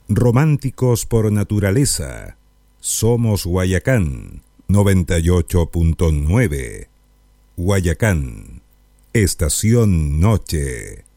Románticos por naturaleza. Somos Guayacán 98.9. Guayacán, Estación Noche.